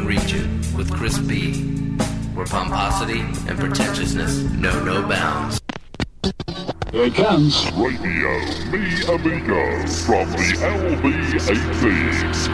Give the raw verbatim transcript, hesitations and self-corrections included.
Northern region with Chris B, where pomposity and pretentiousness know no bounds. Here comes Radio Me Amigo from the L B eighteen.